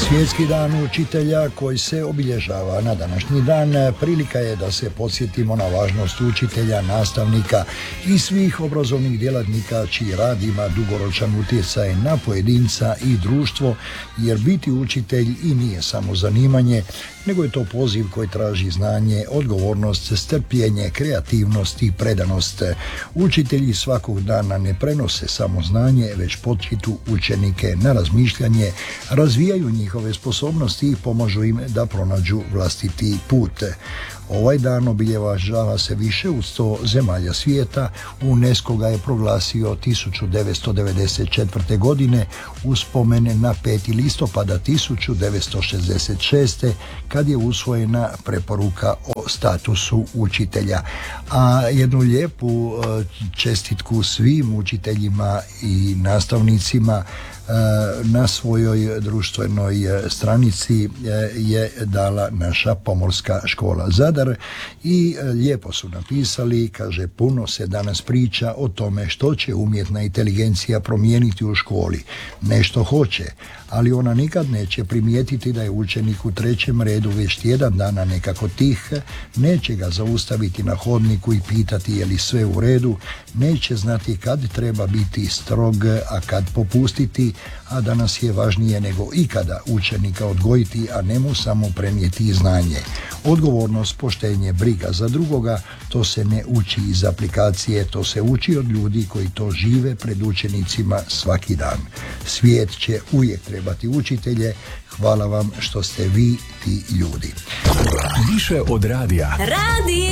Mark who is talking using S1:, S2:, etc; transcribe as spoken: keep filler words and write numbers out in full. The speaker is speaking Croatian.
S1: Svjetski dan učitelja koji se obilježava na današnji dan prilika je da se podsjetimo na važnost učitelja, nastavnika i svih obrazovnih djelatnika čiji rad ima dugoročan utjecaj na pojedinca i društvo, jer biti učitelj i nije samo zanimanje, nego je to poziv koji traži znanje, odgovornost, strpljenje, kreativnost i predanost. Učitelji svakog dana ne prenose samo znanje, već potiču učenike na razmišljanje, razvijaju njihove sposobnosti i pomažu im da pronađu vlastiti put. Ovaj dan obilježava se više u sto zemalja svijeta. UNESCO ga je proglasio tisuću devetsto devedeset četvrte. godine u spomen na peti listopada tisuću devetsto šezdeset šeste. kad je usvojena preporuka o statusu učitelja. A jednu lijepu čestitku svim učiteljima i nastavnicima na svojoj društvenoj stranici je dala naša Pomorska škola Zadar i lijepo su napisali, kaže: puno se danas priča o tome što će umjetna inteligencija promijeniti u školi. Nešto hoće, ali ona nikad neće primijetiti da je učenik u trećem redu već tjedan dana nekako tih, neće ga zaustaviti na hodniku i pitati je li sve u redu, neće znati kad treba biti strog, a kad popustiti, a danas je važnije nego ikada učenika odgojiti, a ne mu samo prenijeti znanje. Odgovornost, poštenje, briga za drugoga, to se ne uči iz aplikacije, to se uči od ljudi koji to žive pred učenicima svaki dan. Svijet će uvijek trebati učitelje. Hvala vam što ste vi ti ljudi.
S2: Više od radija. Radio.